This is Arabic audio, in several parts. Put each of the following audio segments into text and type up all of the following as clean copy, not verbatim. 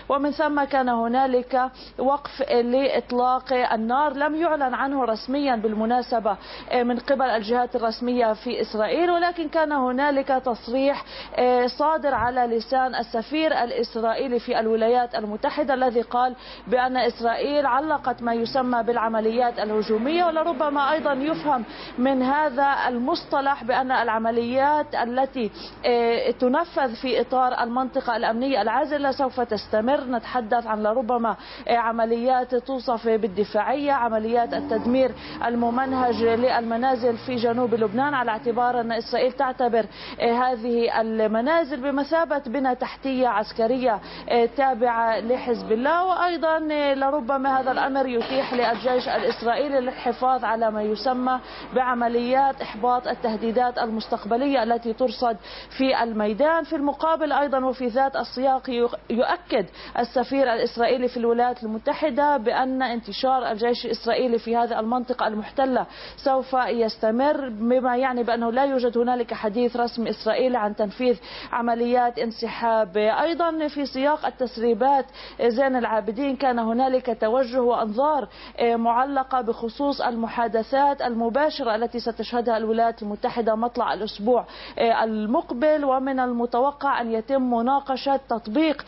ومن ثم كان هنالك وقف لإطلاق النار لم يعلن عنه رسميا بالمناسبة من قبل الجهات الرسمية في إسرائيل، ولكن كان هنالك تصريح صادر على لسان السفير الإسرائيلي في الولايات المتحدة الذي قال بأن إسرائيل علقت ما يسمى بالعمليات الهجومية، ولربما أيضا يفهم من هذا المصطلح بأن العمليات التي تنفذ في إطار المنطقة الأمنية العازلة سوف تستمر. نتحدث عن لربما عمليات توصف بالدفاعية، عمليات التدمير الممنهج للمنازل في جنوب لبنان، على اعتبار أن إسرائيل تعتبر هذه المنازل بمثابة بنى تحتية عسكرية تابعة لحزب الله. وأيضا لربما هذا الأمر يتيح للجيش الإسرائيلي للحفاظ على ما يسمى بعمليات إحباط التهديدات المستقبلية التي ترصد في الميدان. في المقابل أيضا وفي ذات السياق يؤكد السفير الإسرائيلي في الولايات المتحدة بأن انتشار الجيش الإسرائيلي في هذه المنطقة المحتلة سوف يستمر، بما يعني بأنه لا يوجد هنالك حديث رسمي إسرائيلي عن تنفيذ عمليات انسحاب. أيضا في سياق التسريبات زين العابدين كان هنالك توجه وأنظار معلقة بخصوص المحادثات المباشرة التي ستشهدها الولايات المتحدة مطلع الأسبوع المقبل، ومن المتوقع أن يتم مناقشة تطبيق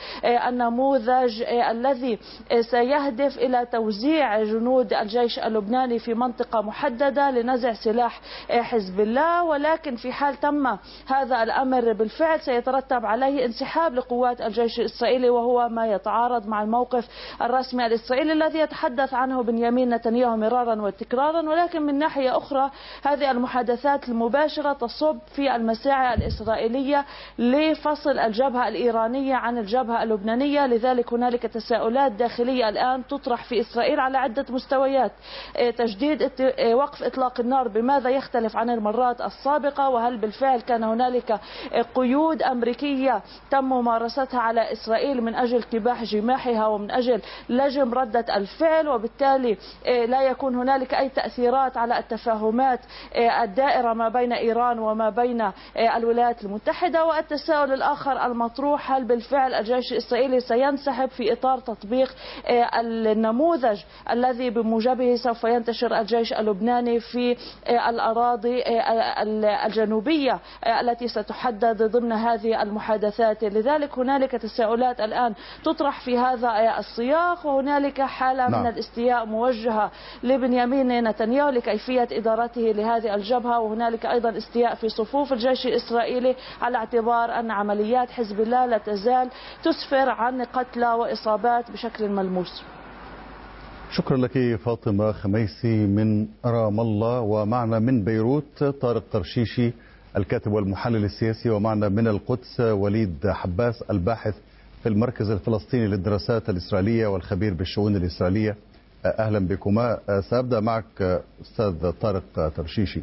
النموذج الذي سيهدف إلى توزيع جنود الجيش اللبناني في منطقة محددة لنزع سلاح حزب الله. ولكن في حال تم هذا الأمر بالفعل سيترتب عليه انسحاب لقوات الجيش الإسرائيلي، وهو ما يتعارض مع الموقف الرسمي الإسرائيلي الذي يتحدث عنه بنيامين نتنياهو مرارا وتكرارا. ولكن من ناحية أخرى هذه المحادثات المباشرة تصب في المساعي الإسرائيلية لفصل الجبهة الإيرانية عن الجبهة اللبنانية. لذلك هنالك تساؤلات داخلية الآن تطرح في إسرائيل على عدة مستويات. تجديد وقف إطلاق النار بماذا يختلف عن المرات السابقة؟ وهل بالفعل كان هنالك قيود أمريكية تم ممارستها على إسرائيل من أجل كباح جماحها ومن أجل لجم ردة الفعل، وبالتالي لا يكون هنالك أي تأثيرات على التفاهمات الدائرة ما بين إيران وما بين الولايات المتحدة؟ والتساؤل الآخر المطروح، هل بالفعل الجيش الإسرائيلي سينسحب في إطار تطبيق النموذج الذي بموجبه سوف ينتشر الجيش اللبناني في الأراضي الجنوبية التي ستحدد ضمن هذه المحادثات؟ لذلك هنالك تساؤلات الآن تطرح في هذا السياق، وهنالك حالة من الاستياء موجهة لبنيامين نتنياهو لكيفية إدارته لهذه الجبهة، وهنالك أيضا استياء في صفوف الجيش الإسرائيلي على اعتبار أن عمليات حزب الله لا تزال تسفر عن قتلى وإصابات بشكل ملموس. شكرا لك فاطمة خميسي من رام الله. ومعنا من بيروت طارق طرشيشي الكاتب والمحلل السياسي، ومعنا من القدس وليد حباس الباحث في المركز الفلسطيني للدراسات الإسرائيلية والخبير بالشؤون الإسرائيلية. أهلا بكما. سأبدأ معك أستاذ طارق طرشيشي.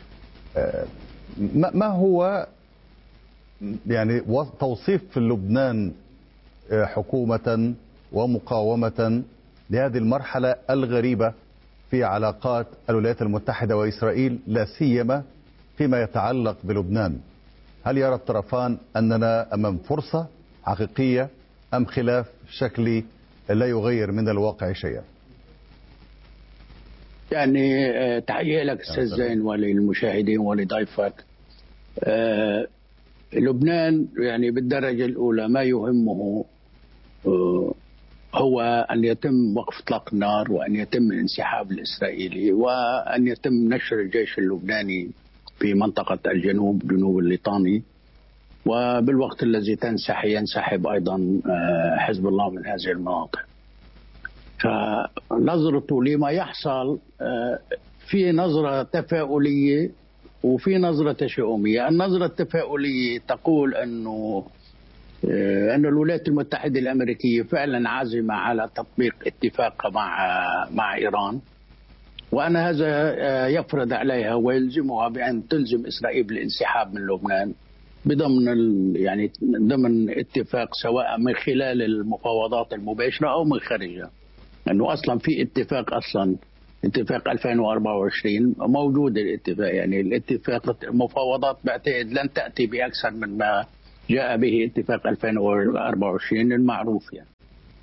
ما هو يعني توصيف لبنان حكومة ومقاومة لهذه المرحلة الغريبة في علاقات الولايات المتحدة وإسرائيل، لا سيما فيما يتعلق بلبنان؟ هل يرى الطرفان أننا أمام فرصة حقيقية أم خلاف شكلي لا يغير من الواقع شيئا؟ يعني تحية لك أستاذ زين وللمشاهدين ولضيفك. لبنان يعني بالدرجة الأولى ما يهمه هو أن يتم وقف إطلاق النار، وأن يتم الانسحاب الإسرائيلي، وأن يتم نشر الجيش اللبناني في منطقة الجنوب، جنوب الليطاني، وبالوقت الذي ينسحب أيضا حزب الله من هذه المناطق. فنظرته لما يحصل في نظرة تفاؤلية وفي نظرة تشاؤمية. النظرة التفاؤلية تقول أن الولايات المتحدة الأمريكية فعلا عازمة على تطبيق اتفاق مع إيران، وأن هذا يفرض عليها ويلزمها بأن تلزم إسرائيل بالانسحاب من لبنان ضمن اتفاق، سواء من خلال المفاوضات المباشرة أو من خارجها. لأنه أصلا في اتفاق 2024 موجود الاتفاق، يعني الاتفاق المفاوضات بعتقد لن تأتي بأكثر من ما جاء به اتفاق 2024 المعروف يعني.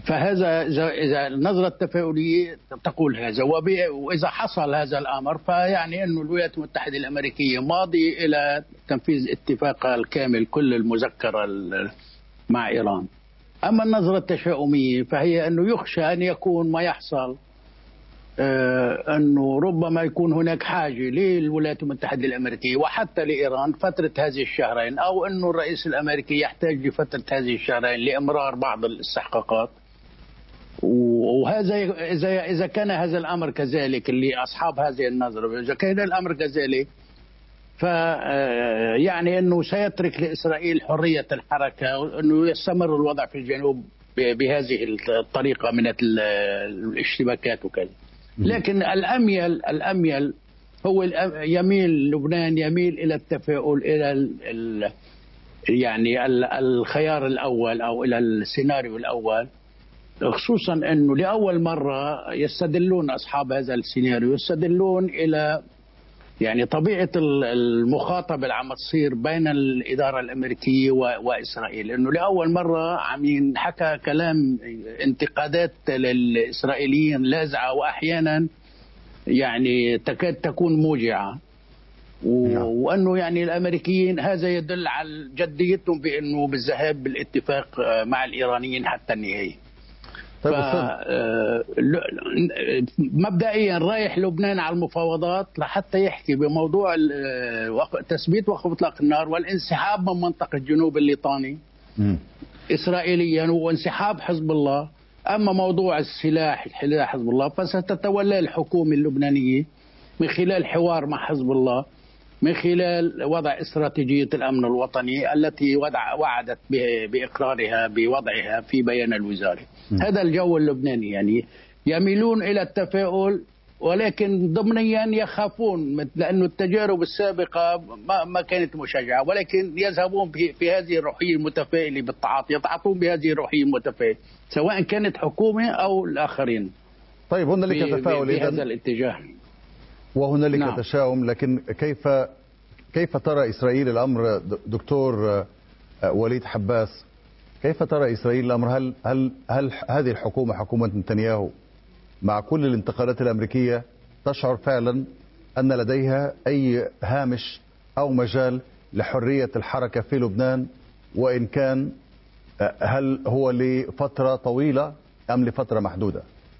فهذا إذا النظرة التفاؤلية تقول هذا، وإذا حصل هذا الأمر فيعني أن الولايات المتحدة الأمريكية ماضية إلى تنفيذ اتفاقها الكامل كل المذكرة مع إيران. أما النظرة التشاؤمية فهي أنه يخشى أن يكون ما يحصل، أنه ربما يكون هناك حاجة للولايات المتحدة الأمريكية وحتى لإيران فترة هذه الشهرين، أو أنه الرئيس الأمريكي يحتاج لفترة هذه الشهرين لإمرار بعض الاستحقاقات. وهذا إذا كان هذا الأمر كذلك، اللي أصحاب هذه النظرة إذا كان الأمر كذلك يعني أنه سيترك لإسرائيل حرية الحركة، وأنه يستمر الوضع في الجنوب بهذه الطريقة من الاشتباكات وكذا. لكن الأميل هو يميل لبنان يميل إلى التفاؤل، إلى يعني الخيار الأول أو إلى السيناريو الأول، خصوصا أنه لأول مرة يستدلون أصحاب هذا السيناريو يستدلون إلى يعني طبيعة المخاطبة اللي عم تصير بين الإدارة الأمريكية وإسرائيل، أنه لأول مرة عم ينحكى كلام انتقادات للإسرائيليين لاذعة وأحيانا يعني تكاد تكون موجعة، وأنه يعني الأمريكيين هذا يدل على جديتهم بأنه بالذهاب بالاتفاق مع الإيرانيين حتى النهاية. مبدئيا رايح لبنان على المفاوضات لحتى يحكي بموضوع تثبيت وقف اطلاق النار والانسحاب من منطقه جنوب الليطاني اسرائيليا وانسحاب حزب الله. اما موضوع السلاح حزب الله فستتولى الحكومه اللبنانيه من خلال حوار مع حزب الله، من خلال وضع استراتيجية الأمن الوطني التي وعدت بإقرارها بوضعها في بيان الوزارة. هذا الجو اللبناني، يعني يميلون إلى التفاؤل ولكن ضمنيا يخافون، لأن التجارب السابقة ما كانت مشجعة، ولكن يذهبون في هذه الروحية المتفائلة بالتعاطي، يتعاطون بهذه الروحية المتفائلة سواء كانت حكومة أو الآخرين. طيب هنالك تفاؤل في هذا الاتجاه وهنالك نعم. تشاؤم، لكن كيف ترى إسرائيل الأمر دكتور وليد حباس؟ كيف ترى إسرائيل الأمر؟ هل هذه الحكومة حكومة نتنياهو مع كل الانتقادات الأمريكية تشعر فعلا أن لديها أي هامش أو مجال لحرية الحركة في لبنان؟ وإن كان هل هو لفترة طويلة أم لفترة محدودة؟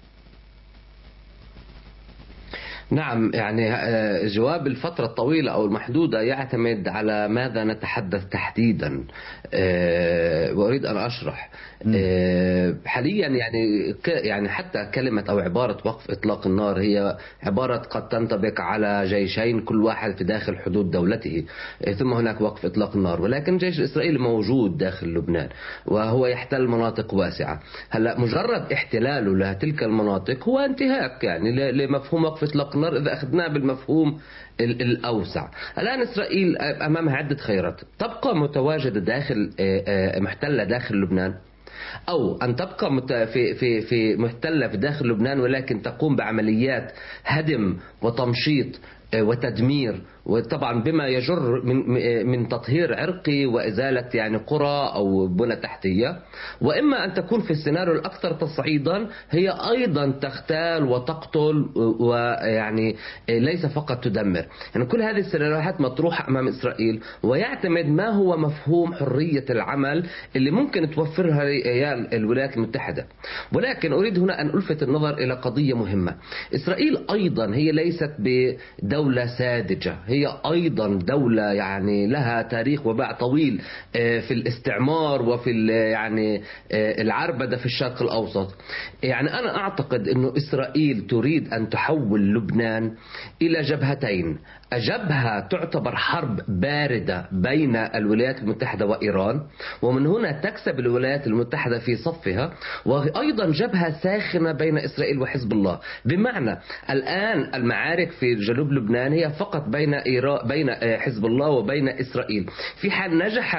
نعم، يعني جواب الفترة الطويلة أو المحدودة يعتمد على ماذا نتحدث تحديدا. وأريد أن أشرح. حاليا يعني حتى كلمة أو عبارة وقف إطلاق النار هي عبارة قد تنطبق على جيشين كل واحد في داخل حدود دولته، ثم هناك وقف إطلاق النار، ولكن الجيش الإسرائيلي موجود داخل لبنان وهو يحتل مناطق واسعة. هلا مجرد احتلاله لتلك المناطق هو انتهاك يعني لمفهوم وقف إطلاق النار إذا أخذناه بالمفهوم الأوسع. الآن إسرائيل أمامها عدة خيارات: تبقى متواجدة داخل محتلة داخل لبنان، أو أن تبقى في محتلة في داخل لبنان ولكن تقوم بعمليات هدم وتمشيط وتدمير، وطبعا بما يجر من تطهير عرقي وإزالة يعني قرى أو بنى تحتية. وإما أن تكون في السيناريو الأكثر تصعيدا هي أيضا تغتال وتقتل، ويعني ليس فقط تدمر. يعني كل هذه السيناريوهات مطروحة أمام إسرائيل، ويعتمد ما هو مفهوم حرية العمل اللي ممكن توفرها الولايات المتحدة. ولكن أريد هنا أن ألفت النظر إلى قضية مهمة. إسرائيل أيضا هي ليست بدولة ساذجة، هي أيضا دولة يعني لها تاريخ وباع طويل في الاستعمار وفي يعني العربدة في الشرق الأوسط. يعني أنا أعتقد أن إسرائيل تريد أن تحول لبنان إلى جبهتين. جبهة تعتبر حرب باردة بين الولايات المتحدة وإيران، ومن هنا تكسب الولايات المتحدة في صفها، وأيضا جبهة ساخنة بين إسرائيل وحزب الله. بمعنى الآن المعارك في جنوب لبنان هي فقط بين حزب الله وبين إسرائيل. في حال نجحت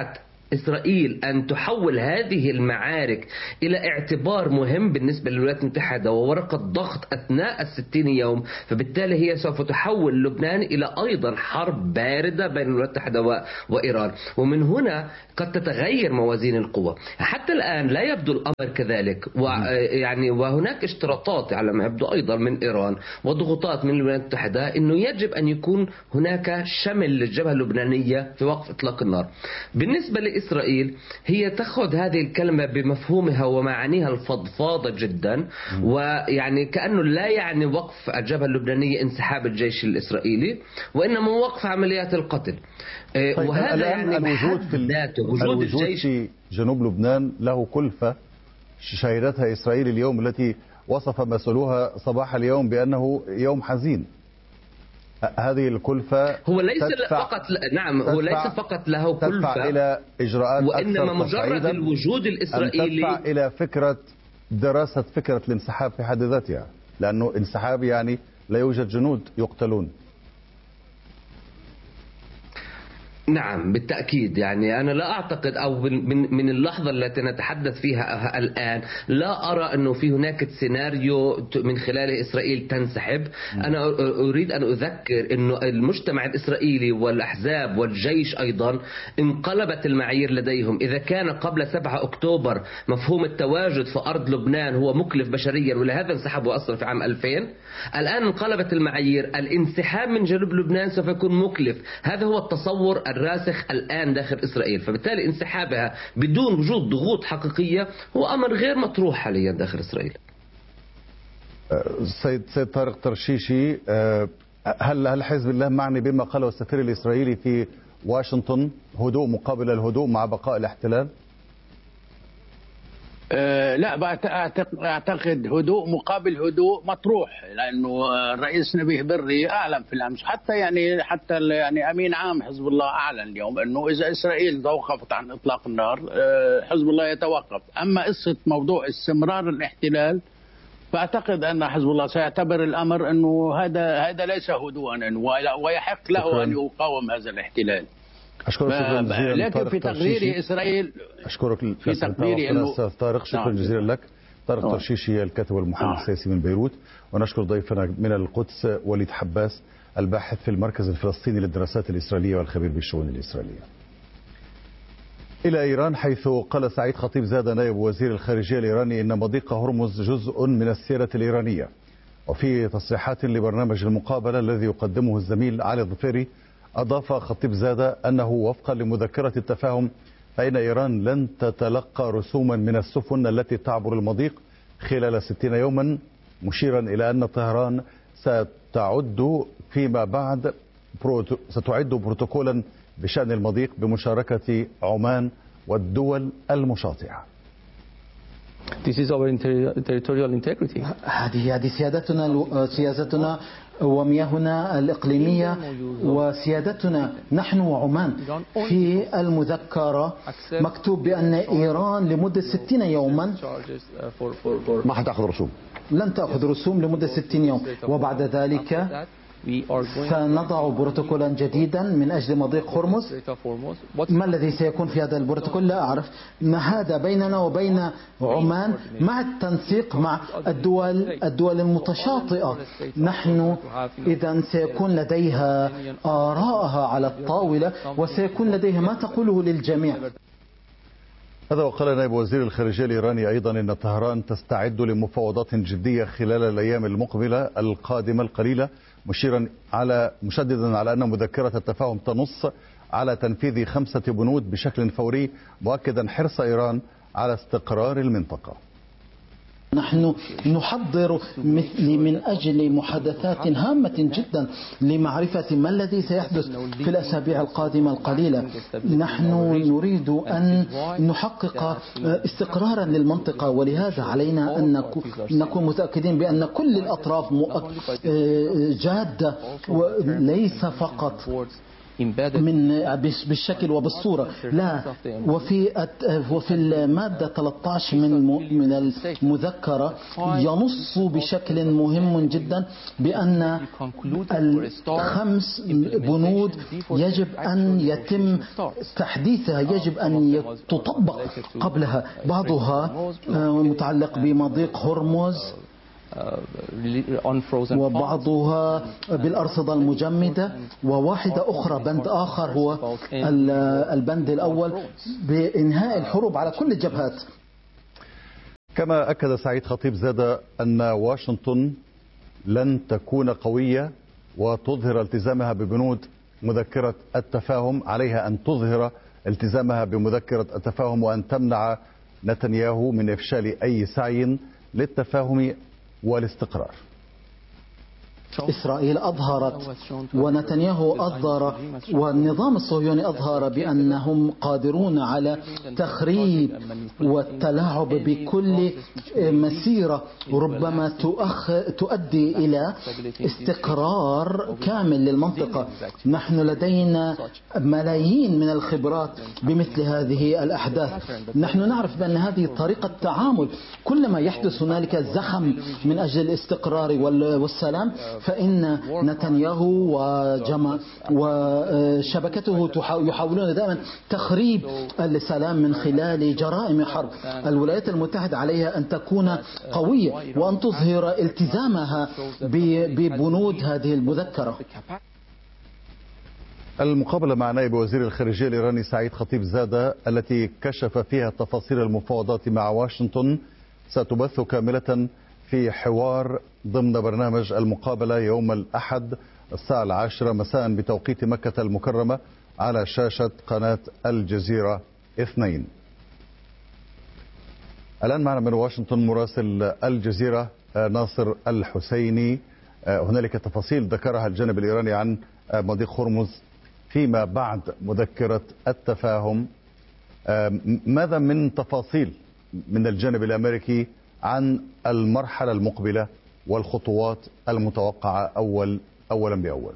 إسرائيل أن تحول هذه المعارك إلى اعتبار مهم بالنسبة للولايات المتحدة وورقة ضغط أثناء 60 يوم، فبالتالي هي سوف تحول لبنان إلى أيضا حرب باردة بين الولايات المتحدة وإيران. ومن هنا قد تتغير موازين القوى. حتى الآن لا يبدو الأمر كذلك، وهناك اشتراطات على ما يبدو أيضا من إيران وضغوطات من الولايات المتحدة أنه يجب أن يكون هناك شمل للجبهة اللبنانية في وقف إطلاق النار. بالنسبة لإسرائيل هي تأخذ هذه الكلمة بمفهومها ومعانيها الفضفاضة جدا، ويعني كأنه لا يعني وقف الجبهة اللبنانية انسحاب الجيش الإسرائيلي، وإنما وقف عمليات القتل. طيب وهذا يعني الوجود في جنوب لبنان له كلفة شهدتها إسرائيل اليوم، التي وصف مسؤولوها صباح اليوم بأنه يوم حزين. هذه الكلفة هو ليس فقط هو ليس فقط له كلفة تدفع إلى إجراءات وإنما مجرد الوجود الإسرائيلي تدفع إلى دراسة فكرة الانسحاب في حد ذاتها، لأنه انسحاب يعني لا يوجد جنود يقتلون. نعم بالتأكيد. يعني أنا لا أعتقد أو من اللحظة التي نتحدث فيها الآن لا أرى أنه في هناك سيناريو من خلاله إسرائيل تنسحب. أنا أريد أن أذكر أنه المجتمع الإسرائيلي والأحزاب والجيش أيضا انقلبت المعايير لديهم. إذا كان قبل 7 أكتوبر مفهوم التواجد في أرض لبنان هو مكلف بشريا ولهذا انسحبوا أصلا في عام 2000، الآن انقلبت المعايير. الانسحاب من جنوب لبنان سوف يكون مكلف. هذا هو التصور الراسخ الآن داخل إسرائيل، فبالتالي انسحابها بدون وجود ضغوط حقيقية هو أمر غير مطروح حاليا داخل إسرائيل. سيد طارق ترشيشي، هل حزب الله معني بما قاله السفير الإسرائيلي في واشنطن، هدوء مقابل الهدوء مع بقاء الاحتلال؟ لا، أعتقد هدوء مقابل هدوء مطروح، لأنه الرئيس نبيه بري أعلن في الأمس، حتى أمين عام حزب الله أعلن اليوم أنه إذا إسرائيل توقفت عن إطلاق النار حزب الله يتوقف. أما قصة موضوع استمرار الاحتلال فأعتقد أن حزب الله سيعتبر الأمر أنه هذا ليس هدوءا ويحق له أن يقاوم هذا الاحتلال. أشكرك شكرا جزيلا. لكن في تقديري إسرائيل أشكرك في تقديري أستاذ طارق، شكرا جزيلا لك. طارق ترشيشي الكاتب والمحلل السياسي من بيروت، ونشكر ضيفنا من القدس وليد حباس الباحث في المركز الفلسطيني للدراسات الإسرائيلية والخبير بالشؤون الإسرائيلية. إلى إيران، حيث قال سعيد خطيب زاد نائب وزير الخارجية الإيراني إن مضيق هرمز جزء من السيرة الإيرانية. وفي تصريحات لبرنامج المقابلة الذي يقدمه الزميل علي الظفيري، أضاف خطيب زاد أنه وفقا لمذكرة التفاهم فإن إيران لن تتلقى رسوما من السفن التي تعبر المضيق خلال 60 يوما، مشيرا إلى أن طهران ستعد فيما بعد بروتوكولا بشأن المضيق بمشاركة عمان والدول المشاطئة. This is our territorial integrity. هذه سيادتنا ومياهنا الإقليمية وسيادتنا نحن وعمان. في المذكرة مكتوب بأن إيران لمدة 60 يوما ما حتأخذ رسوم، لن تأخذ رسوم لمدة 60 يوم، وبعد ذلك سنضع بروتوكولا جديدا من أجل مضيق هرمز. ما الذي سيكون في هذا البروتوكول لا أعرف. ما هذا بيننا وبين عمان مع التنسيق مع الدول المتشاطئة. نحن إذا سيكون لديها آراءها على الطاولة وسيكون لديها ما تقوله للجميع. هذا وقال نائب وزير الخارجية الإيراني أيضا أن طهران تستعد لمفاوضات جدية خلال الأيام المقبلة القادمة القليلة، مشددا على أن مذكرة التفاهم تنص على تنفيذ 5 بنود بشكل فوري، مؤكدا حرص إيران على استقرار المنطقة. نحن نحضر من أجل محادثات هامة جدا لمعرفة ما الذي سيحدث في الأسابيع القادمة القليلة. نحن نريد أن نحقق استقرارا للمنطقة، ولهذا علينا أن نكون متأكدين بأن كل الأطراف جادة وليس فقط بالشكل وبالصورة. لا، وفي المادة 13 من المذكرة ينص بشكل مهم جدا بأن الخمس بنود يجب أن يتم تحديثها، يجب أن تطبق قبلها. بعضها متعلق بمضيق هرمز، وبعضها بالأرصدة المجمدة، وواحدة أخرى بند آخر هو البند الأول بإنهاء الحروب على كل الجبهات. كما أكد سعيد خطيب زادة أن واشنطن لن تكون قوية وتظهر التزامها ببنود مذكرة التفاهم، عليها أن تظهر التزامها بمذكرة التفاهم وأن تمنع نتنياهو من إفشال أي سعي للتفاهم والاستقرار. إسرائيل أظهرت ونتنياهو أظهر والنظام الصهيوني أظهر بأنهم قادرون على تخريب والتلاعب بكل مسيرة ربما تؤدي إلى استقرار كامل للمنطقة. نحن لدينا ملايين من الخبرات بمثل هذه الأحداث. نحن نعرف بأن هذه طريقة تعامل. كلما يحدث هنالك زخم من أجل الاستقرار والسلام، فإن نتنياهو وشبكته يحاولون دائما تخريب السلام من خلال جرائم حرب. الولايات المتحدة عليها أن تكون قوية وأن تظهر التزامها ببنود هذه المذكرة. المقابلة مع نائب وزير الخارجية الإيراني سعيد خطيب زادة التي كشف فيها تفاصيل المفاوضات مع واشنطن ستبث كاملة في حوار ضمن برنامج المقابلة يوم الأحد الساعة 10 مساء بتوقيت مكة المكرمة على شاشة قناة الجزيرة 2. الآن معنا من واشنطن مراسل الجزيرة ناصر الحسيني. هنالك تفاصيل ذكرها الجانب الإيراني عن مضيق هرمز فيما بعد مذكرة التفاهم. ماذا من تفاصيل من الجانب الأمريكي عن المرحلة المقبلة والخطوات المتوقعة أولا بأول؟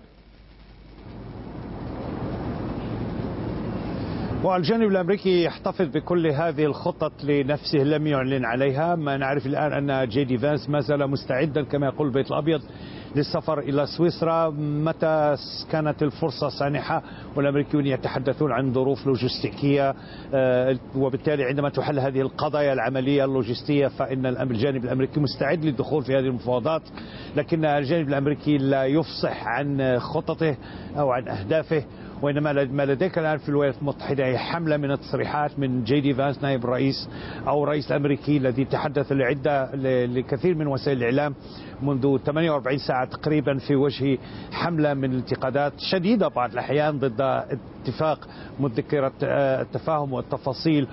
والجانب الأمريكي يحتفظ بكل هذه الخطط لنفسه، لم يعلن عليها. ما نعرف الآن أن جي دي فانس ما زال مستعدا كما يقول البيت الأبيض للسفر إلى سويسرا متى كانت الفرصة سانحة، والأمريكيون يتحدثون عن ظروف لوجستيكية، وبالتالي عندما تحل هذه القضايا العملية اللوجستية فإن الجانب الأمريكي مستعد للدخول في هذه المفاوضات. لكن الجانب الأمريكي لا يفصح عن خططه أو عن أهدافه، وإنما ما لديك الآن في الولايات المتحدة هي حملة من التصريحات من جي دي فانس نائب الرئيس أو الرئيس الأمريكي الذي تحدث لكثير من وسائل الإعلام منذ 48 ساعة تقريبا في وجه حملة من الانتقادات شديدة بعض الأحيان ضد اتفاق مذكرة التفاهم والتفاصيل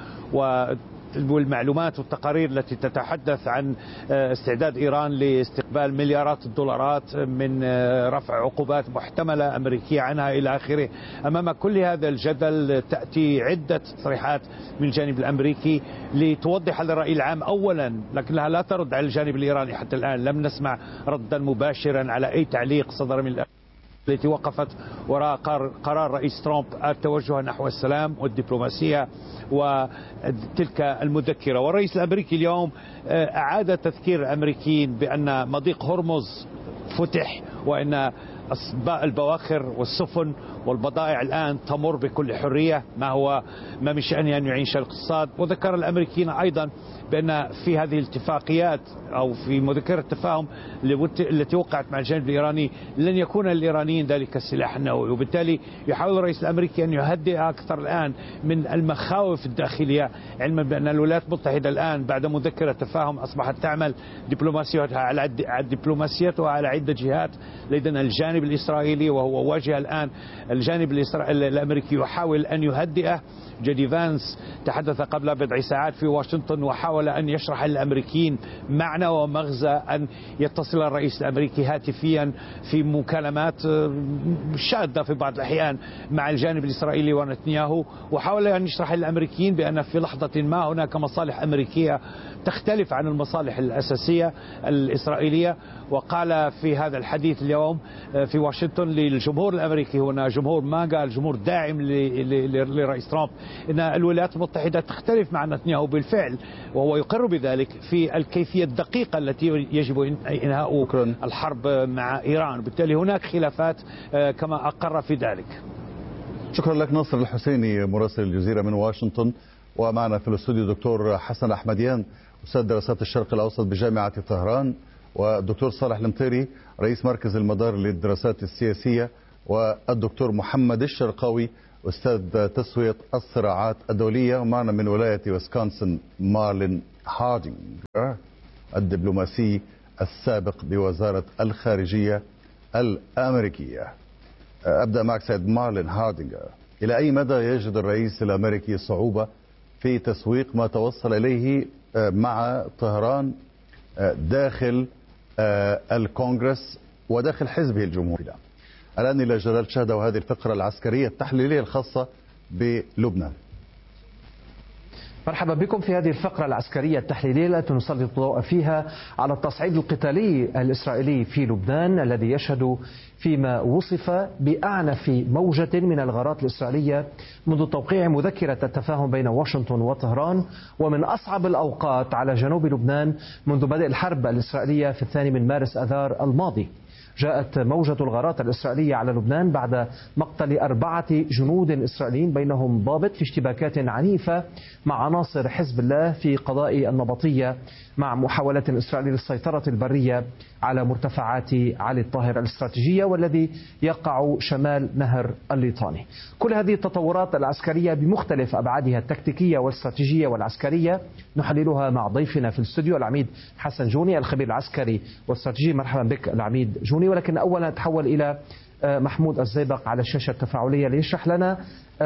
والمعلومات والتقارير التي تتحدث عن استعداد إيران لاستقبال مليارات الدولارات من رفع عقوبات محتملة أمريكية عنها إلى آخره. أمام كل هذا الجدل تأتي عدة تصريحات من الجانب الأمريكي لتوضح للرأي العام أولا، لكنها لا ترد على الجانب الإيراني. حتى الآن لم نسمع ردا مباشرا على أي تعليق صدر من التي وقفت وراء قرار رئيس ترامب التوجه نحو السلام والدبلوماسية وتلك المذكرة. والرئيس الأمريكي اليوم أعاد تذكير الأمريكيين بأن مضيق هرمز فتح، وأن البواخر والسفن والبضائع الآن تمر بكل حرية، ما من شأنه أن يعيش الاقتصاد. وذكر الأمريكيين أيضا بأن في هذه الاتفاقيات أو في مذكرة التفاهم التي وقعت مع الجانب الإيراني لن يكون للإيرانيين ذلك السلاح النووي، وبالتالي يحاول الرئيس الأمريكي أن يهدئ أكثر الآن من المخاوف الداخلية، علما بأن الولايات المتحدة الآن بعد مذكرة التفاهم أصبحت تعمل دبلوماسيتها على عدة جهات. لدينا الجانب الإسرائيلي وهو واجه الآن الجانب الأمريكي يحاول أن يهدئه جيدي فانس تحدث قبل بضع ساعات في واشنطن وحاول أن يشرح للأمريكيين معنى ومغزى أن يتصل الرئيس الأمريكي هاتفيا في مكالمات شاذة في بعض الأحيان مع الجانب الإسرائيلي ونتنياهو، وحاول أن يشرح للأمريكيين بأن في لحظة ما هناك مصالح أمريكية تختلف عن المصالح الأساسية الإسرائيلية. وقال في هذا الحديث اليوم في واشنطن للجمهور الأمريكي، هنا جمهور ماغا، الجمهور داعم لرئيس ترامب، أن الولايات المتحدة تختلف مع نتنياهو بالفعل، وهو يقر بذلك في الكيفية الدقيقة التي يجب إنهاء الحرب مع إيران. بالتالي هناك خلافات كما أقر في ذلك. شكرا لك ناصر الحسيني مراسل الجزيرة من واشنطن. ومعنا في الاستوديو دكتور حسن أحمديان أستاذ دراسات الشرق الأوسط بجامعة طهران، والدكتور صالح المطيري رئيس مركز المدار للدراسات السياسية، والدكتور محمد الشرقاوي أستاذ تسوية الصراعات الدولية. ومعنا من ولاية ويسكونسن مارلين هاردينجر الدبلوماسي السابق بوزارة الخارجية الأمريكية. أبدأ معك سيد مارلين هاردينجر، إلى أي مدى يجد الرئيس الأمريكي صعوبة في تسويق ما توصل إليه مع طهران داخل الكونغرس وداخل حزبه الجمهوري؟ الآن إلى جلال شهدة وهذه الفقرة العسكرية التحليلية الخاصة بلبنان. مرحبا بكم في هذه الفقرة العسكرية التحليلية التي نسلط الضوء فيها على التصعيد القتالي الإسرائيلي في لبنان الذي يشهد فيما وصف بأعنف موجة من الغارات الإسرائيلية منذ توقيع مذكرة التفاهم بين واشنطن وطهران، ومن أصعب الأوقات على جنوب لبنان منذ بدء الحرب الإسرائيلية في 2 مارس آذار الماضي. جاءت موجة الغارات الإسرائيلية على لبنان بعد مقتل 4 جنود إسرائيليين بينهم ضابط في اشتباكات عنيفة مع عناصر حزب الله في قضاء النبطية، مع محاولة إسرائيل للسيطرة البرية على مرتفعات علي الطاهر الاستراتيجية والذي يقع شمال نهر الليطاني. كل هذه التطورات العسكرية بمختلف أبعادها التكتيكية والاستراتيجية والعسكرية نحللها مع ضيفنا في الاستوديو العميد حسن جوني الخبير العسكري والاستراتيجي. مرحبا بك العميد جوني. ولكن أولا أتحول إلى محمود الزيبق على الشاشة التفاعلية ليشرح لنا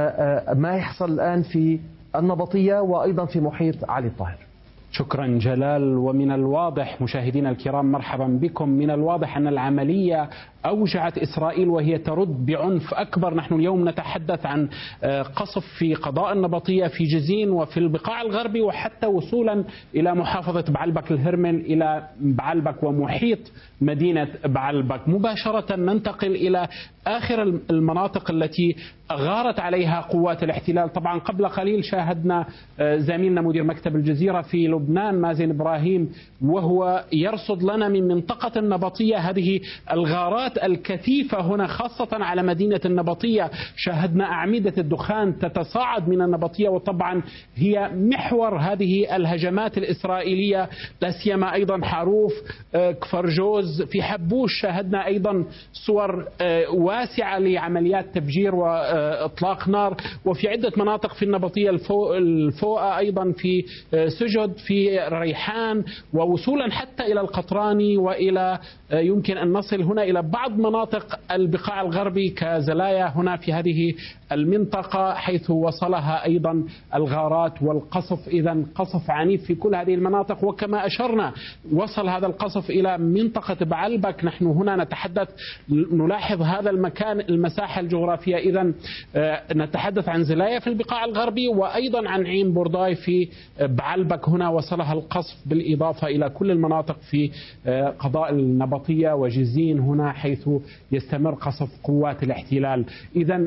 ما يحصل الآن في النبطية وأيضا في محيط علي الطاهر. شكرا جلال. ومن الواضح مشاهدينا الكرام مرحبا بكم، من الواضح أن العملية أوجعت إسرائيل وهي ترد بعنف أكبر. نحن اليوم نتحدث عن قصف في قضاء النبطية في جزين وفي البقاع الغربي، وحتى وصولا إلى محافظة بعلبك الهرمل إلى بعلبك ومحيط مدينة بعلبك. مباشرة ننتقل إلى آخر المناطق التي غارت عليها قوات الاحتلال. طبعا قبل قليل شاهدنا زميلنا مدير مكتب الجزيرة في لبنان مازن إبراهيم وهو يرصد لنا من منطقة النبطية هذه الغارات الكثيفة هنا خاصة على مدينة النبطية. شاهدنا أعمدة الدخان تتصاعد من النبطية، وطبعا هي محور هذه الهجمات الإسرائيلية، لا سيما أيضا حاروف، كفر جوز، في حبوش شاهدنا أيضا صور واسعة لعمليات تفجير وإطلاق نار، وفي عدة مناطق في النبطية الفوقة أيضا في سجد، في ريحان، ووصولا حتى إلى القطراني، وإلى يمكن أن نصل هنا إلى بعض مناطق البقاع الغربي كزلايا هنا في هذه المنطقة حيث وصلها أيضا الغارات والقصف. إذا قصف عنيف في كل هذه المناطق، وكما أشرنا وصل هذا القصف إلى منطقة بعلبك. نحن هنا نتحدث نلاحظ هذا المكان المساحة الجغرافية. إذا نتحدث عن زلايا في البقاع الغربي وأيضا عن عين بورداي في بعلبك، هنا وصلها القصف بالإضافة إلى كل المناطق في قضاء النبطية وجزين هنا حيث يستمر قصف قوات الاحتلال. إذا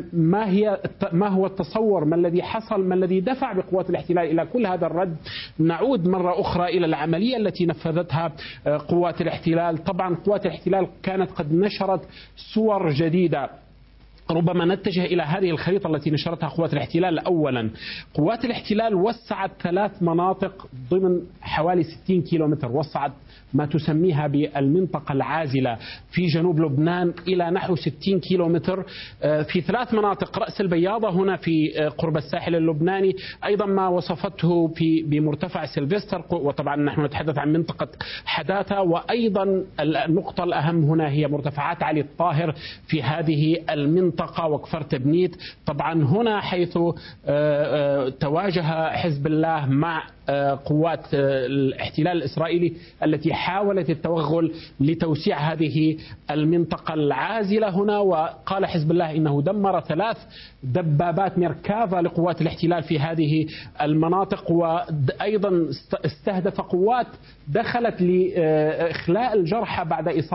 ما هو التصور؟ ما الذي حصل؟ ما الذي دفع بقوات الاحتلال إلى كل هذا الرد؟ نعود مرة أخرى إلى العملية التي نفذتها قوات الاحتلال. طبعا قوات الاحتلال كانت قد نشرت صور جديدة. ربما نتجه إلى هذه الخريطة التي نشرتها قوات الاحتلال. أولا قوات الاحتلال وسعت 3 مناطق ضمن حوالي 60 كيلومتر، وسعت ما تسميها بالمنطقة العازلة في جنوب لبنان إلى نحو 60 كيلومتر في 3 مناطق: رأس البياضة هنا في قرب الساحل اللبناني، أيضا ما وصفته بمرتفع سيلفستر، وطبعا نحن نتحدث عن منطقة حداثة، وأيضا النقطة الأهم هنا هي مرتفعات علي الطاهر في هذه المنطقة. المنطقة وكفر تبنيت. طبعا هنا حيث تواجه حزب الله مع قوات الاحتلال الإسرائيلي التي حاولت التوغل لتوسيع هذه المنطقة العازلة هنا. وقال حزب الله إنه دمر 3 دبابات ميركافا لقوات الاحتلال في هذه المناطق، وأيضا استهدف قوات دخلت لإخلاء الجرحى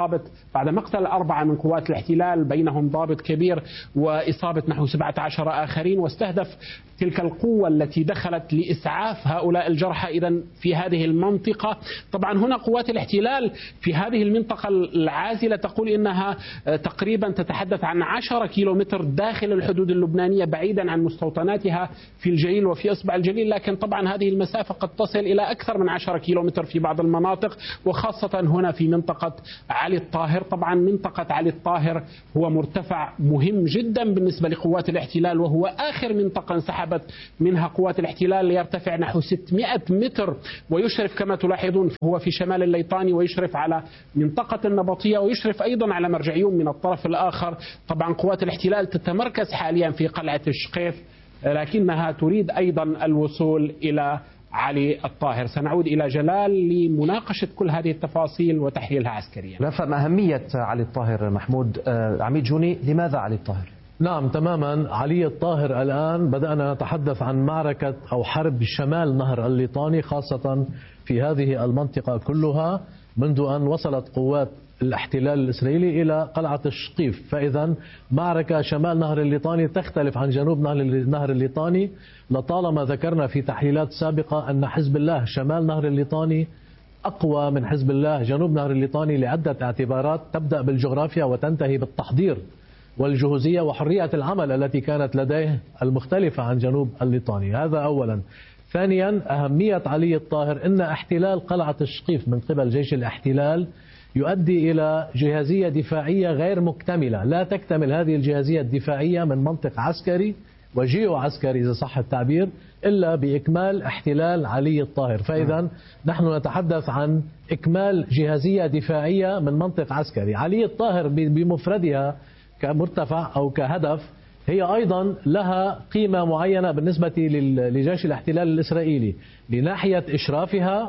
بعد مقتل 4 من قوات الاحتلال بينهم ضابط كبير وإصابة نحو 17 آخرين، واستهدف تلك القوة التي دخلت لإسعاف هؤلاء الجرحى إذن في هذه المنطقة. طبعا هنا قوات الاحتلال في هذه المنطقة العازلة تقول إنها تقريبا تتحدث عن 10 كيلومتر داخل الحدود اللبنانية بعيدا عن مستوطناتها في الجليل وفي إصبع الجليل، لكن طبعا هذه المسافة قد تصل إلى أكثر من 10 كيلومتر في بعض المناطق، وخاصة هنا في منطقة علي الطاهر. طبعا منطقة علي الطاهر هو مرتفع مهم جدا بالنسبة لقوات الاحتلال، وهو آخر منطقة انسحبت منها قوات الاحتلال ليرتفع نحو 600 متر، ويشرف كما تلاحظون هو في شمال الليطاني، ويشرف على منطقة النبطية، ويشرف أيضا على مرجعيون من الطرف الآخر. طبعا قوات الاحتلال تتمركز حاليا في قلعة الشقيف، لكنها تريد أيضا الوصول إلى علي الطاهر. سنعود إلى جلال لمناقشة كل هذه التفاصيل وتحليلها عسكريا. نفهم أهمية علي الطاهر. محمود عميد جوني، لماذا علي الطاهر؟ نعم تماما. علي الطاهر الآن بدأنا نتحدث عن معركة أو حرب شمال نهر الليطاني، خاصة في هذه المنطقة كلها منذ أن وصلت قوات الاحتلال الإسرائيلي إلى قلعة الشقيف. فإذا معركة شمال نهر الليطاني تختلف عن جنوب نهر الليطاني. لطالما ذكرنا في تحليلات سابقة أن حزب الله شمال نهر الليطاني أقوى من حزب الله جنوب نهر الليطاني لعدة اعتبارات، تبدأ بالجغرافيا وتنتهي بالتحضير والجهوزية وحرية العمل التي كانت لديه المختلفة عن جنوب الليطاني. هذا أولا. ثانيا أهمية علي الطاهر أن احتلال قلعة الشقيف من قبل جيش الاحتلال يؤدي إلى جهازية دفاعية غير مكتملة. لا تكتمل هذه الجهازية الدفاعية من منطق عسكري وجيو عسكري إذا صح التعبير إلا بإكمال احتلال علي الطاهر. فإذا نحن نتحدث عن إكمال جهازية دفاعية من منطق عسكري. علي الطاهر بمفردها كمرتفع أو كهدف هي أيضا لها قيمة معينة بالنسبة لجيش الاحتلال الإسرائيلي لناحية إشرافها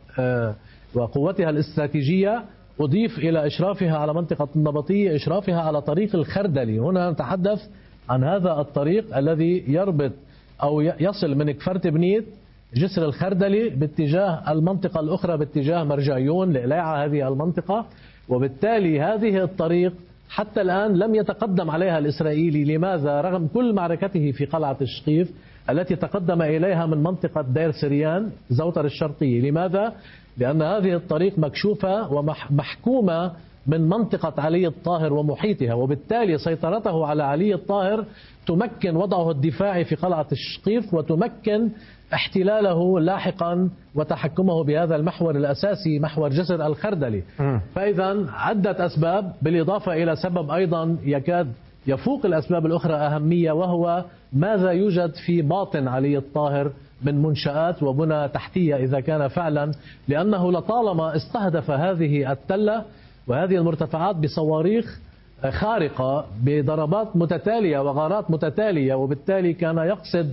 وقوتها الاستراتيجية، أضيف إلى إشرافها على منطقة النبطية إشرافها على طريق الخردلي. هنا نتحدث عن هذا الطريق الذي يربط أو يصل من كفر تبنيت جسر الخردلي باتجاه المنطقة الأخرى باتجاه مرجعيون لإقلاع هذه المنطقة. وبالتالي هذه الطريق حتى الآن لم يتقدم عليها الإسرائيلي. لماذا؟ رغم كل معركته في قلعة الشقيف التي تقدم إليها من منطقة دير سريان زوتر الشرقية. لماذا؟ لأن هذه الطريق مكشوفة ومحكومة من منطقة علي الطاهر ومحيطها، وبالتالي سيطرته على علي الطاهر تمكن وضعه الدفاعي في قلعة الشقيف وتمكن احتلاله لاحقا وتحكمه بهذا المحور الأساسي محور جسر الخردلي. فإذا عدة أسباب بالإضافة إلى سبب أيضا يكاد يفوق الأسباب الأخرى أهمية، وهو ماذا يوجد في باطن علي الطاهر من منشآت وبنى تحتية إذا كان فعلا، لأنه لطالما استهدف هذه التلة وهذه المرتفعات بصواريخ خارقة بضربات متتالية وغارات متتالية، وبالتالي كان يقصد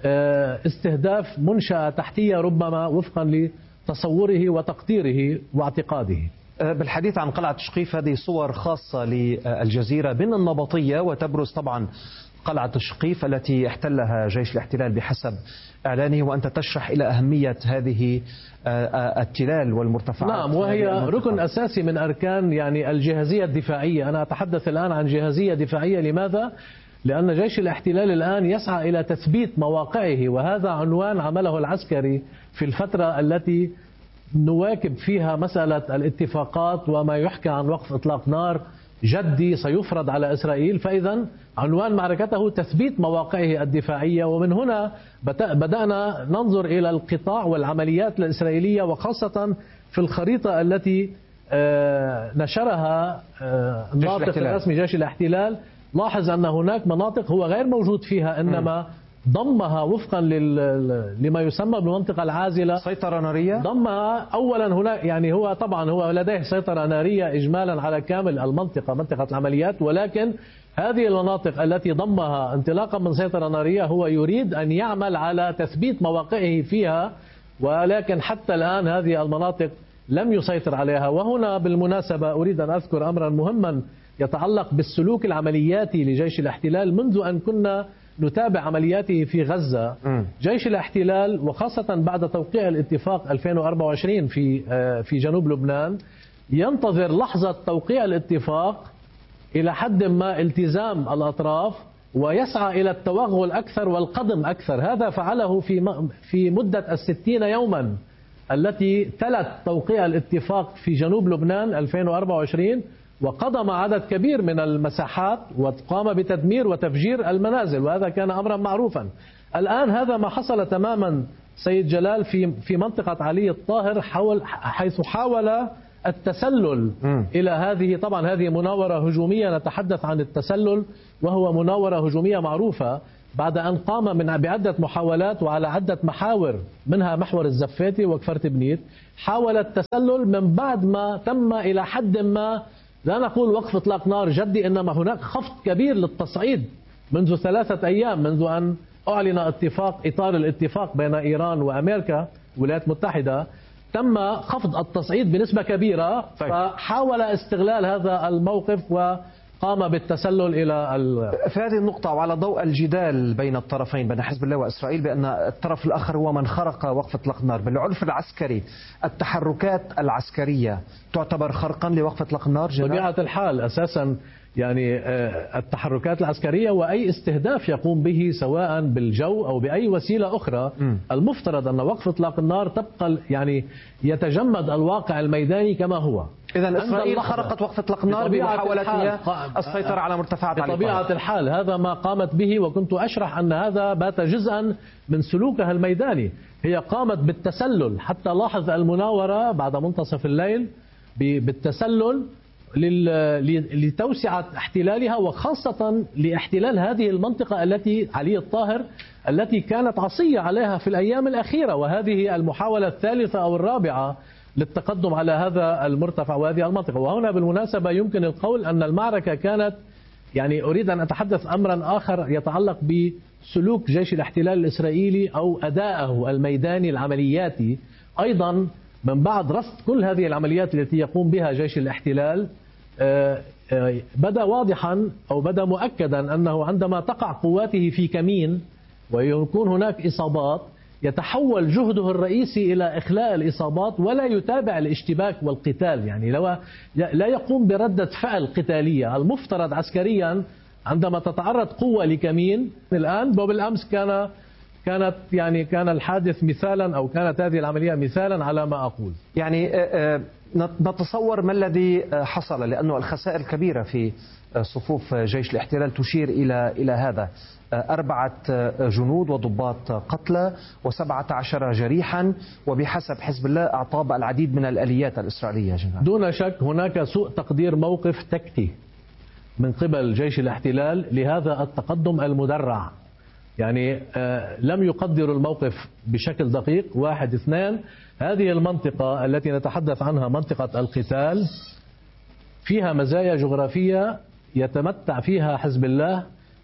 استهداف منشأة تحتية ربما وفقا لتصوره وتقديره واعتقاده. بالحديث عن قلعة شقيف، هذه صور خاصة للجزيرة من النبطية، وتبرز طبعا قلعة الشقيف التي احتلها جيش الاحتلال بحسب إعلانه، وأنت تشرح إلى أهمية هذه التلال والمرتفعات. نعم، وهي ركن أساسي من أركان يعني الجهازية الدفاعية. أنا أتحدث الآن عن جهازية دفاعية. لماذا؟ لأن جيش الاحتلال الآن يسعى إلى تثبيت مواقعه، وهذا عنوان عمله العسكري في الفترة التي نواكب فيها مسألة الاتفاقات وما يحكى عن وقف إطلاق نار جدي سيفرض على إسرائيل. فإذا عنوان معركته تثبيت مواقعه الدفاعية. ومن هنا بدأنا ننظر إلى القطاع والعمليات الإسرائيلية، وخاصة في الخريطة التي نشرها الناطق الرسمي جيش الاحتلال. لاحظ أن هناك مناطق هو غير موجود فيها، إنما ضمها وفقا لما يسمى بالمنطقة العازلة. سيطرة نارية ضمها أولا هنا، يعني هو طبعا هو لديه سيطرة نارية إجمالا على كامل المنطقة، منطقة العمليات، ولكن هذه المناطق التي ضمها انطلاقا من سيطرة نارية هو يريد أن يعمل على تثبيت مواقعه فيها، ولكن حتى الآن هذه المناطق لم يسيطر عليها. وهنا بالمناسبة أريد أن أذكر أمرا مهما يتعلق بالسلوك العملياتي لجيش الاحتلال منذ أن كنا نتابع عملياته في غزة. جيش الاحتلال وخاصة بعد توقيع الاتفاق 2024 في جنوب لبنان ينتظر لحظة توقيع الاتفاق إلى حد ما التزام الأطراف ويسعى إلى التوغل أكثر والقدم أكثر. هذا فعله في مدة 60 يوما التي تلت توقيع الاتفاق في جنوب لبنان 2024، وقضم عدد كبير من المساحات وقام بتدمير وتفجير المنازل، وهذا كان أمرا معروفا. الآن هذا ما حصل تماما سيد جلال في منطقة علي الطاهر، حيث حاول التسلل إلى هذه. طبعا هذه مناورة هجومية، نتحدث عن التسلل وهو مناورة هجومية معروفة بعد أن قام بعدة محاولات وعلى عدة محاور، منها محور الزفاتي وكفرت بنيت. حاول التسلل من بعد ما تم إلى حد ما، لا نقول وقف إطلاق نار جدي، إنما هناك خفض كبير للتصعيد منذ 3 أيام، منذ أن أعلن إطار الاتفاق بين إيران وأمريكا الولايات المتحدة. تم خفض التصعيد بنسبة كبيرة. فحاول استغلال هذا الموقف وقام بالتسلل إلى في هذه النقطة، وعلى ضوء الجدال بين الطرفين بين حزب الله وإسرائيل بأن الطرف الآخر هو من خرق وقف إطلاق النار بالعنف العسكري، التحركات العسكرية تعتبر خرقا لوقف إطلاق النار؟ طبيعة الحال أساسا يعني التحركات العسكرية وأي استهداف يقوم به سواء بالجو أو بأي وسيلة أخرى، المفترض أن وقف إطلاق النار تبقى يعني يتجمد الواقع الميداني كما هو. إذا إسرائيل خرقت وقف إطلاق النار بمحاولتها السيطرة على مرتفعات علي الطاهر. بطبيعة الحال هذا ما قامت به، وكنت أشرح أن هذا بات جزءا من سلوكها الميداني. هي قامت بالتسلل، حتى لاحظ المناورة بعد منتصف الليل بالتسلل لتوسعة احتلالها، وخاصة لاحتلال هذه المنطقة التي علي الطاهر التي كانت عصية عليها في الأيام الأخيرة، وهذه المحاولة الثالثة أو الرابعة للتقدم على هذا المرتفع وهذه المنطقة. وهنا بالمناسبة يمكن القول أن المعركة كانت، يعني أريد أن أتحدث أمرا آخر يتعلق بسلوك جيش الاحتلال الإسرائيلي أو أداءه الميداني العملياتي أيضا من بعد رصد كل هذه العمليات التي يقوم بها جيش الاحتلال. بدا واضحا أو بدا مؤكدا أنه عندما تقع قواته في كمين ويكون هناك إصابات، يتحول جهده الرئيسي إلى إخلاء الإصابات ولا يتابع الاشتباك والقتال، يعني لا يقوم بردة فعل قتالية. المفترض عسكريا عندما تتعرض قوة لكمين، الآن وبالأمس كان الحادث مثالا، أو كانت هذه العملية مثالا على ما أقول. يعني نتصور ما الذي حصل، لأنه الخسائر كبيرة في صفوف جيش الاحتلال تشير إلى هذا: 4 جنود وضباط قتلى و17 جريحا، وبحسب حزب الله أعطاب العديد من الآليات الإسرائيلية. دون شك هناك سوء تقدير موقف تكتي من قبل جيش الاحتلال لهذا التقدم المدرع. يعني لم يقدروا الموقف بشكل دقيق. 1 2 هذه المنطقة التي نتحدث عنها منطقة القتال فيها مزايا جغرافية يتمتع فيها حزب الله،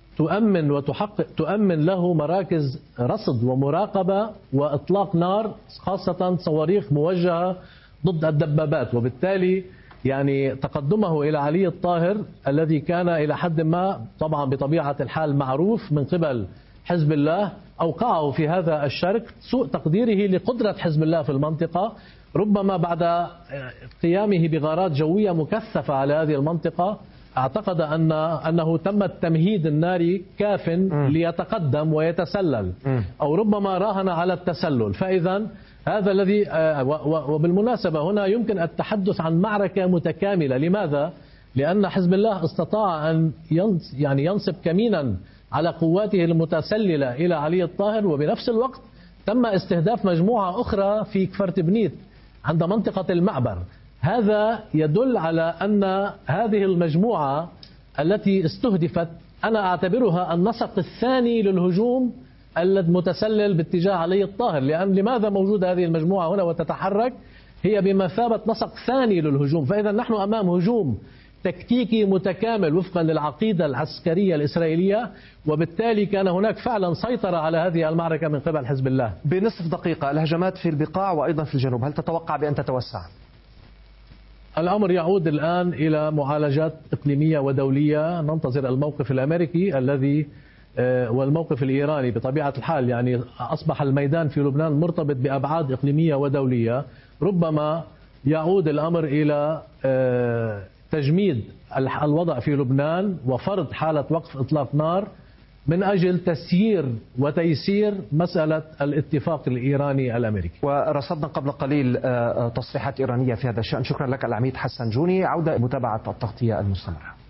تؤمن له مراكز رصد ومراقبة وإطلاق نار، خاصة صواريخ موجهة ضد الدبابات. وبالتالي يعني تقدمه إلى علي الطاهر الذي كان إلى حد ما طبعا بطبيعة الحال معروف من قبل حزب الله، أوقعه في هذا الشرك. سوء تقديره لقدرة حزب الله في المنطقة، ربما بعد قيامه بغارات جوية مكثفة على هذه المنطقة اعتقد أنه تم التمهيد الناري كاف ليتقدم ويتسلل، أو ربما راهن على التسلل. فإذا هذا الذي وبالمناسبة هنا يمكن التحدث عن معركة متكاملة. لماذا؟ لأن حزب الله استطاع أن ينصب كمينا على قواته المتسللة إلى علي الطاهر، وبنفس الوقت تم استهداف مجموعة أخرى في كفرت بنيت عند منطقة المعبر. هذا يدل على أن هذه المجموعة التي استهدفت أنا أعتبرها النسق الثاني للهجوم المتسلل باتجاه علي الطاهر. لأن لماذا موجودة هذه المجموعة هنا وتتحرك؟ هي بمثابة نسق ثاني للهجوم. فإذا نحن أمام هجوم تكتيكي متكامل وفقا للعقيدة العسكرية الإسرائيلية، وبالتالي كان هناك فعلا سيطرة على هذه المعركة من قبل حزب الله. بنصف دقيقة، الهجمات في البقاع وأيضا في الجنوب، هل تتوقع بأن تتوسع؟ الأمر يعود الآن إلى معالجات إقليمية ودولية. ننتظر الموقف الأمريكي الذي والموقف الإيراني. بطبيعة الحال يعني أصبح الميدان في لبنان مرتبط بأبعاد إقليمية ودولية. ربما يعود الأمر إلى تجميد الوضع في لبنان وفرض حالة وقف إطلاق نار من أجل تسيير وتيسير مسألة الاتفاق الإيراني الأمريكي. ورصدنا قبل قليل تصريحات إيرانية في هذا الشأن. شكرا لك العميد حسن جوني. عودة متابعة التغطية المستمرة.